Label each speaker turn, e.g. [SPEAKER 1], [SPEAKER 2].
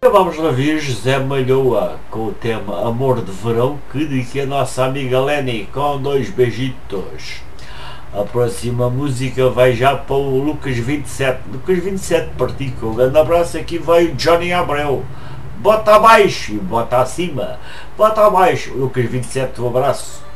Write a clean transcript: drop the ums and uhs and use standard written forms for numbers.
[SPEAKER 1] vamos ouvir José Malhoa com o tema Amor de Verão, que diz a nossa amiga Lenny, com 2 beijitos. A próxima música vai já para o Lucas 27. Lucas 27 partiu. Um grande abraço. Aqui vai o Johnny Abreu. Bota abaixo e bota acima. Bota abaixo. Lucas 27, um abraço.